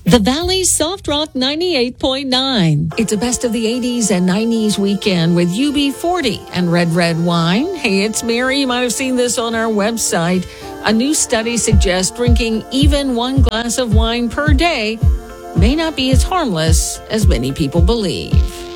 The Valley's Soft Rock 98.9. It's a best of the 80s and 90s weekend with UB40 and Red Wine. Hey, it's Mary. You might have seen this on our website. A new study suggests drinking even one glass of wine per day may not be as harmless as many people believe.